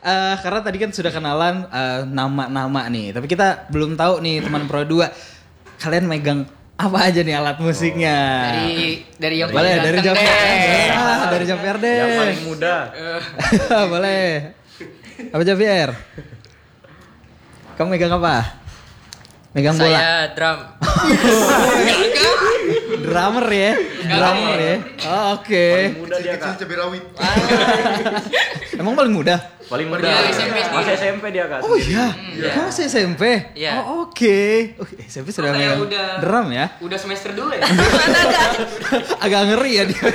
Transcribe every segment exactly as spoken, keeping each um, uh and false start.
uh, karena tadi kan sudah kenalan uh, nama-nama nih, tapi kita belum tahu nih teman Pro dua kalian megang apa aja nih alat musiknya? Oh. Dari dari yang boleh dari Javier. Ah, dari Javier deh. Yang paling muda. Boleh. Apa Javier? Kamu megang apa? Megang bola. Saya drum. Drummer ya? Drummer ya? Oh, oke. Paling muda dia Kecil Kak. cabai rawit. Emang paling muda? Paling muda. Dia S M P Masih S M P dia Kak. Oh sendiri. iya? Iya. Kamu masih S M P? Iya. Oh oke. Oh, S M P sudah Saya megang udah- drum ya? Udah semester dulu ya? Agak ngeri ya dia.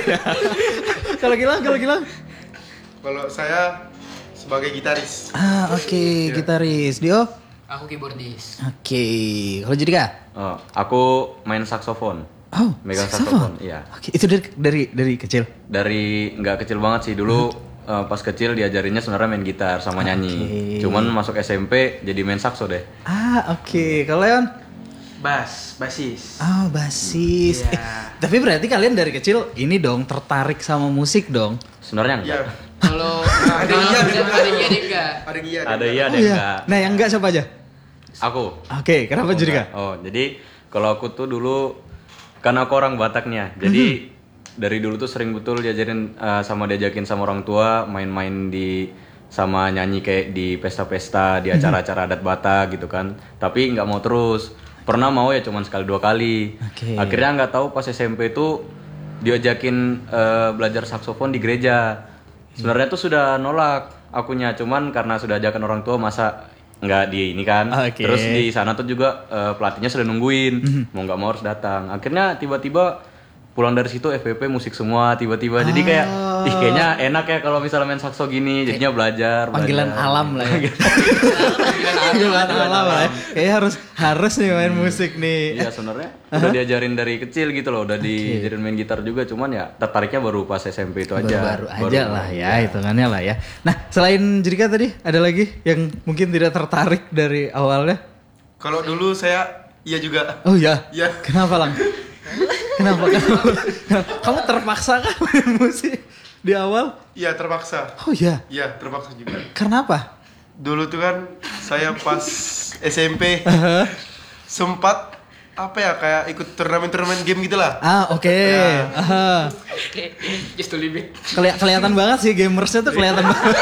Kalau Gilang, kalau Gilang? Kalau saya sebagai gitaris. Ah oke, gitaris. Dio? Aku keyboardis. Oke. Kalau jadi Kak? Oh, aku main saksofon. Oh, Megang saxophone. saksofon, iya. Oke, itu dari dari dari kecil. Dari nggak kecil banget sih dulu. eh, pas kecil diajarinnya sebenarnya main gitar sama nyanyi. Oke. Cuman masuk S M P jadi main sakso deh. Ah, oke. Kalau Leon? Bass, basis. Oh, basis. Iya. Eh, tapi berarti kalian dari kecil ini dong tertarik sama musik dong. Sebenarnya enggak. Iya. Kalau Ada kalau iya, ada ada ada iya. iya ada enggak. Ada iya. Ada iya, ada Oh, iya. enggak. Nah, yang enggak siapa aja? Aku. Oke, kenapa Aku jadi enggak. Kak? Oh, jadi kalau aku tuh dulu karena aku orang Bataknya. Jadi Mhm. dari dulu tuh sering betul diajarin eh, sama diajakin sama orang tua main-main di sama nyanyi kayak di pesta-pesta, di acara-acara adat Batak gitu kan. Tapi nggak mau terus. Pernah mau ya cuman sekali dua kali. Oke. Akhirnya nggak tahu pas S M P itu diajakin eh, belajar saksofon di gereja. Sebenarnya tuh sudah nolak akunya, cuman karena sudah ajakan orang tua masa nggak di ini kan. Oke. Terus di sana tuh juga eh, pelatihnya sudah nungguin, mau nggak mau harus datang. Akhirnya tiba-tiba pulang dari situ F P P musik semua tiba-tiba. Jadi kayak ih kayaknya enak ya kalau misalnya main sakso gini, jadinya belajar. Panggilan belajar. alam lah ya. Panggilan alam lah ya. Kayaknya harus harus nih main musik nih. Iya sebenarnya udah diajarin dari kecil gitu loh, udah diajarin main gitar juga, cuman ya tertariknya baru pas S M P itu aja. Baru-baru aja lah ya, hitungannya lah ya. Nah, selain Jrika tadi ada lagi yang mungkin tidak tertarik dari awalnya? Kalau dulu saya iya juga. Oh ya. Iya. Kenapa Lang? Kenapa? Kenapa? Kamu terpaksa kan main musik di awal? Iya terpaksa. Oh ya. Iya terpaksa juga. Karena apa? Dulu tuh kan saya pas S M P sempat apa ya kayak ikut turnamen-turnamen game gitu lah. Ah, oke. Ya. Aha. Oke, just to leave it. Keli- kelihatan banget sih gamersnya tuh kelihatan banget.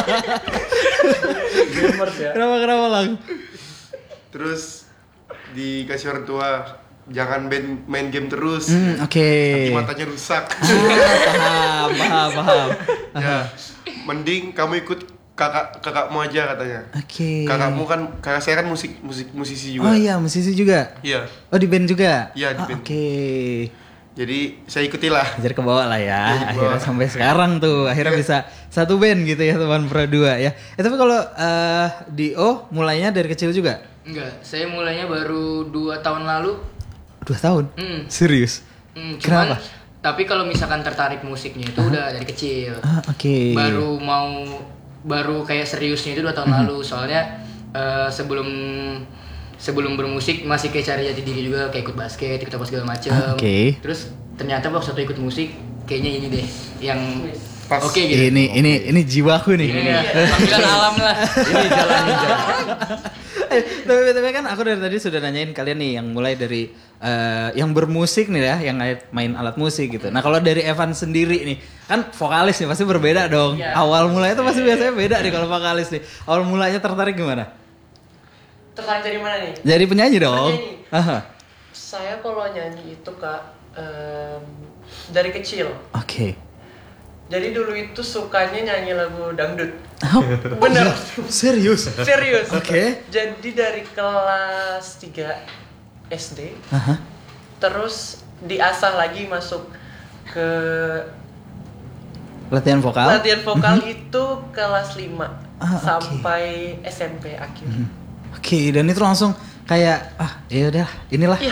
Gamers ya. Kenapa kenapa Lang? Terus dikasih orang tua jangan main, main game terus. Hmm, oke. Nanti matanya rusak. Ah, paham, paham, paham. Ya, mending kamu ikut kakak kakakmu aja katanya. Oke. Kakakmu kan kakak saya kan musik musik musisi juga. Oh iya, musisi juga. Iya. Oh di band juga? Iya, di Ah, band. Oke. Jadi saya ikutilah. Ajar ke bawah lah ya. Iya, ke Akhirnya bawah. sampai sekarang tuh, akhirnya bisa satu band gitu ya teman Pro dua ya. Eh tapi kalau eh, Dio mulainya dari kecil juga? Enggak, saya mulainya baru dua tahun lalu. Dua tahun? Hmm. Serius? Hmm, cuman, Kenapa? tapi kalau misalkan tertarik musiknya itu udah dari kecil. Ah, oke. Baru mau baru kayak seriusnya itu dua tahun lalu. Soalnya eh, sebelum sebelum bermusik masih kayak cari jati diri juga, kayak ikut basket, ikut apa segala macem. Ah, oke. Terus ternyata waktu satu ikut musik kayaknya ini deh yang Pas. oke gitu. Ini ini ini jiwaku nih. Iya, panggilan alam lah. Ini jalan ninja. Eh, tapi, tapi kan aku dari tadi sudah nanyain kalian nih yang mulai dari eh, yang bermusik nih ya, yang main alat musik gitu. Nah kalau dari Evan sendiri nih, kan vokalis nih pasti berbeda dong. Iya. Awal mulanya tuh pasti biasanya beda nih kalau vokalis nih. Awal mulanya tertarik gimana? Tertarik dari mana nih? Jadi penyanyi dong. Penyanyi. Aha. Saya kalau nyanyi itu kak em, dari kecil. Oke. Jadi dulu itu sukanya nyanyi lagu dangdut. Oh, Bener. serius? Serius. Oke. Jadi dari kelas tiga S D, Aha. terus diasah lagi masuk ke Latihan vokal? latihan vokal itu kelas lima Ah, oke. sampai S M P akhir. Oke, dan itu langsung kayak ah ya udah inilah. Iya,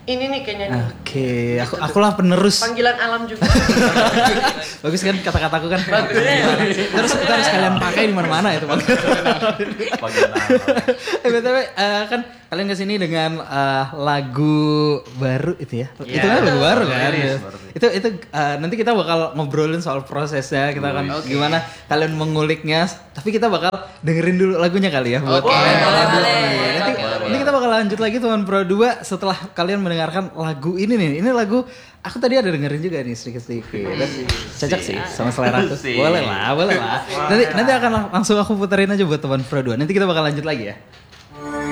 ini nih kayaknya nih. Oke, aku akulah penerus. Panggilan alam juga. Bagus kan kata-kataku kan? Bagus. Terus kita harus kalian pakai di mana-mana itu panggilan. Eh B T W eh, kan kalian kesini dengan eh, lagu baru itu ya? Iya, Itu kan lagu baru kan? rilis, Ya. baru. Itu itu eh, nanti kita bakal ngobrolin soal prosesnya, kita akan gimana kalian menguliknya. Tapi kita bakal dengerin dulu lagunya kali ya buat Oke, kalian. boleh, boleh. Nanti, Oke, nanti kita bakal lanjut lagi teman Pro dua setelah kalian mendengarkan lagu ini nih. Ini lagu aku tadi ada dengerin juga nih sedikit-sedikit. Dan cocok sih sama selera aku. Sih. Boleh lah, boleh lah. Nanti nanti akan lang- langsung aku puterin aja buat teman Pro dua. Nanti kita bakal lanjut lagi ya.